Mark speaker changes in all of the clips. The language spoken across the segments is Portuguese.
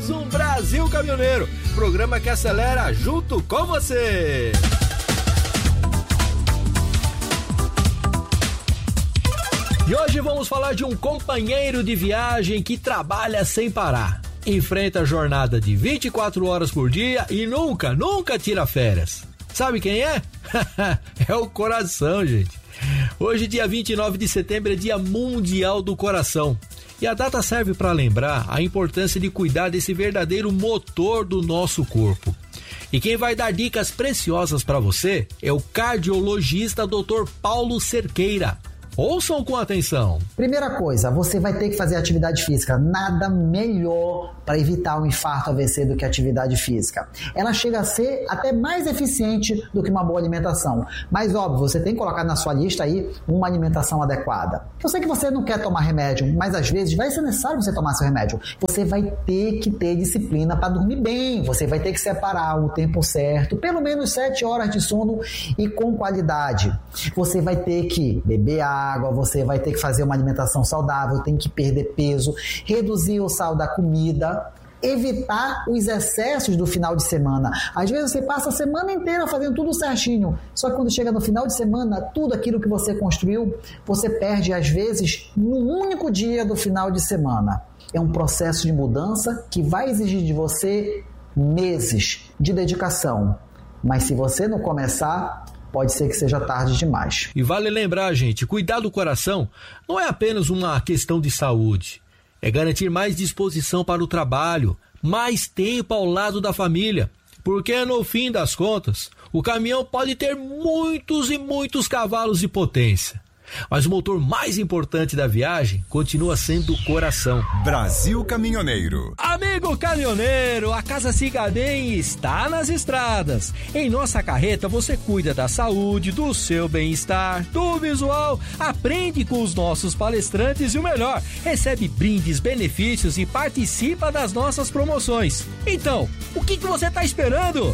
Speaker 1: mais um Brasil Caminhoneiro, programa que acelera junto com você. E hoje vamos falar de um companheiro de viagem que trabalha sem parar. Enfrenta a jornada de 24 horas por dia e nunca tira férias. Sabe quem é? É o coração, gente. Hoje, dia 29 de setembro, é Dia Mundial do Coração. E a data serve para lembrar a importância de cuidar desse verdadeiro motor do nosso corpo. E quem vai dar dicas preciosas para você é o cardiologista Dr. Paulo Cerqueira. Ouçam com atenção.
Speaker 2: Primeira coisa, você vai ter que fazer atividade física. Nada melhor para evitar um infarto AVC do que atividade física. Ela chega a ser até mais eficiente do que uma boa alimentação. Mas óbvio, você tem que colocar na sua lista aí uma alimentação adequada. Eu sei que você não quer tomar remédio, mas às vezes vai ser necessário você tomar seu remédio. Você vai ter que ter disciplina para dormir bem. Você vai ter que separar o tempo certo, pelo menos 7 horas de sono e com qualidade. Você vai ter que beber água, você vai ter que fazer uma alimentação saudável, tem que perder peso, reduzir o sal da comida, evitar os excessos do final de semana. Às vezes você passa a semana inteira fazendo tudo certinho, só que quando chega no final de semana, tudo aquilo que você construiu, você perde às vezes no único dia do final de semana. É um processo de mudança que vai exigir de você meses de dedicação, mas se você não começar, pode ser que seja tarde demais.
Speaker 1: E vale lembrar, gente, cuidar do coração não é apenas uma questão de saúde. É garantir mais disposição para o trabalho, mais tempo ao lado da família. Porque no fim das contas, o caminhão pode ter muitos e muitos cavalos de potência. Mas o motor mais importante da viagem continua sendo o coração.
Speaker 3: Brasil Caminhoneiro.
Speaker 1: Amigo caminhoneiro, a Casa Cigabem está nas estradas. Em nossa carreta você cuida da saúde, do seu bem-estar, do visual, aprende com os nossos palestrantes e o melhor, recebe brindes, benefícios e participa das nossas promoções. Então, o que você está esperando?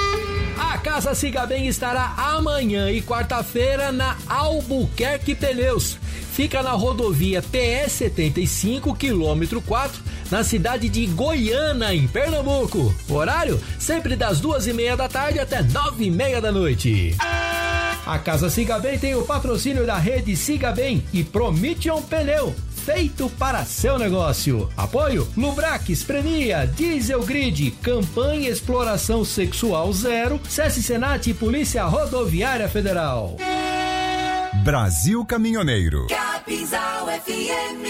Speaker 1: A Casa Cigabem estará amanhã e quarta-feira na Albuquerque Pneus. Fica na rodovia PS 75, quilômetro 4, na cidade de Goiânia, em Pernambuco. O horário sempre das 2:30 da tarde até 9:30 da noite. A Casa Cigabem tem o patrocínio da rede Cigabem e Promission Pneu, feito para seu negócio. Apoio Lubrax, Premia, Diesel Grid, Campanha Exploração Sexual Zero, SESC Senat e Polícia Rodoviária Federal.
Speaker 3: Brasil Caminhoneiro.
Speaker 4: Capinzal FM.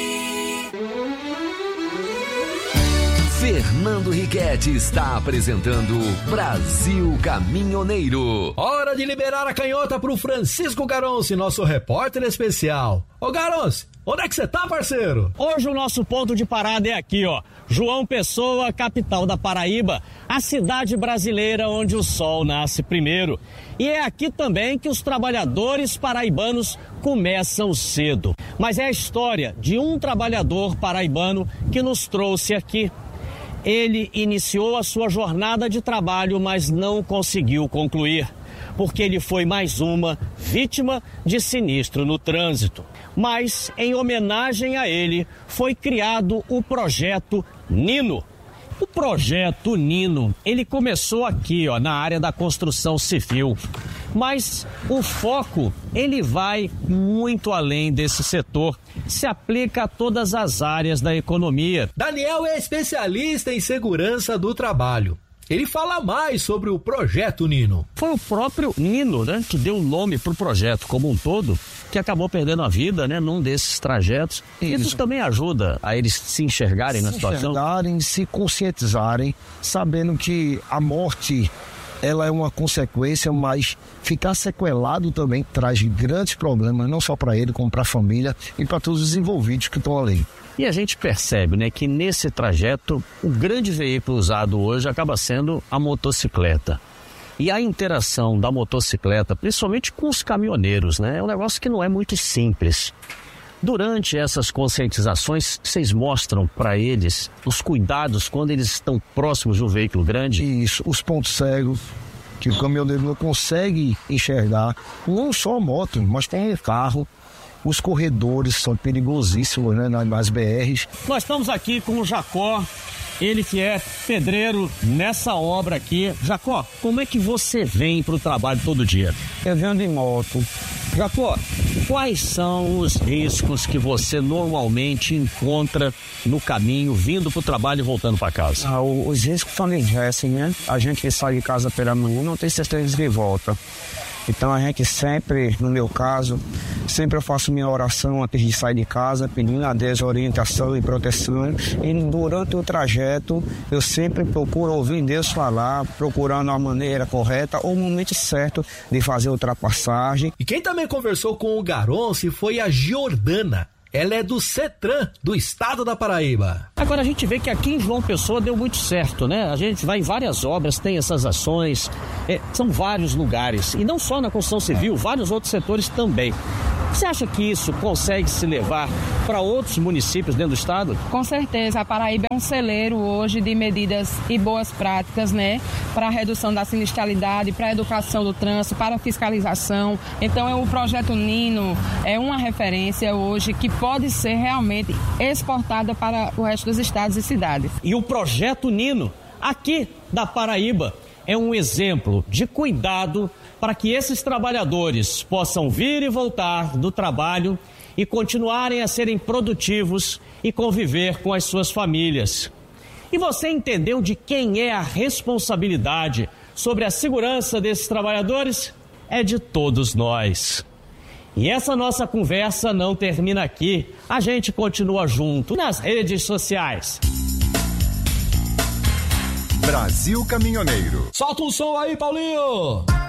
Speaker 5: Fernando Riquetti está apresentando Brasil Caminhoneiro.
Speaker 1: Hora de liberar a canhota pro Francisco Garonce, nosso repórter especial. Ô Garonce, onde é que você tá, parceiro?
Speaker 6: Hoje o nosso ponto de parada é aqui, ó. João Pessoa, capital da Paraíba, a cidade brasileira onde o sol nasce primeiro. E é aqui também que os trabalhadores paraibanos começam cedo. Mas é a história de um trabalhador paraibano que nos trouxe aqui. Ele iniciou a sua jornada de trabalho, mas não conseguiu concluir, porque ele foi mais uma vítima de sinistro no trânsito. Mas, em homenagem a ele, foi criado o Projeto Nino. O Projeto Nino, ele começou aqui, ó, na área da construção civil. Mas o foco, ele vai muito além desse setor. Se aplica a todas as áreas da economia.
Speaker 1: Daniel é especialista em segurança do trabalho. Ele fala mais sobre o Projeto Nino.
Speaker 6: Foi o próprio Nino, né, que deu o nome para o projeto como um todo, que acabou perdendo a vida, né, num desses trajetos. Isso também ajuda a eles se enxergarem na situação.
Speaker 7: Se enxergarem, se conscientizarem, sabendo que a morte, ela é uma consequência, mas ficar sequelado também traz grandes problemas, não só para ele, como para a família e para todos os envolvidos que estão ali.
Speaker 6: E a gente percebe, né, que nesse trajeto, o grande veículo usado hoje acaba sendo a motocicleta. E a interação da motocicleta, principalmente com os caminhoneiros, né, é um negócio que não é muito simples. Durante essas conscientizações, vocês mostram para eles os cuidados quando eles estão próximos de um veículo grande?
Speaker 7: Isso, os pontos cegos, que o caminhoneiro não consegue enxergar, não só a moto, mas tem carro. Os corredores são perigosíssimos, né, nas BRs.
Speaker 6: Nós estamos aqui com o Jacó, ele que é pedreiro nessa obra aqui. Jacó, como é que você vem para o trabalho todo dia?
Speaker 8: Eu venho de moto.
Speaker 6: Jacó, quais são os riscos que você normalmente encontra no caminho, vindo para o trabalho e voltando para casa?
Speaker 8: Os riscos são diversos, né? A gente que sai de casa pela manhã não tem certeza de volta. Então a gente sempre, no meu caso, sempre eu faço minha oração antes de sair de casa, pedindo a Deus orientação e proteção. E durante o trajeto, eu sempre procuro ouvir Deus falar, procurando a maneira correta ou o momento certo de fazer a ultrapassagem.
Speaker 1: E quem também conversou com o Garonce foi a Giordana. Ela é do CETRAN, do estado da Paraíba.
Speaker 6: Agora a gente vê que aqui em João Pessoa deu muito certo, né? A gente vai em várias obras, tem essas ações, são vários lugares. E não só na construção civil, vários outros setores também. Você acha que isso consegue se levar para outros municípios dentro do estado?
Speaker 9: Com certeza, a Paraíba é um celeiro hoje de medidas e boas práticas, né? Para a redução da sinistralidade, para a educação do trânsito, para a fiscalização. Então, o projeto Nino é uma referência hoje que pode ser realmente exportada para o resto dos estados e cidades.
Speaker 6: E o projeto Nino, aqui da Paraíba, é um exemplo de cuidado para que esses trabalhadores possam vir e voltar do trabalho e continuarem a serem produtivos e conviver com as suas famílias. E você entendeu de quem é a responsabilidade sobre a segurança desses trabalhadores? É de todos nós. E essa nossa conversa não termina aqui. A gente continua junto nas redes sociais.
Speaker 3: Brasil Caminhoneiro.
Speaker 1: Solta um som aí, Paulinho!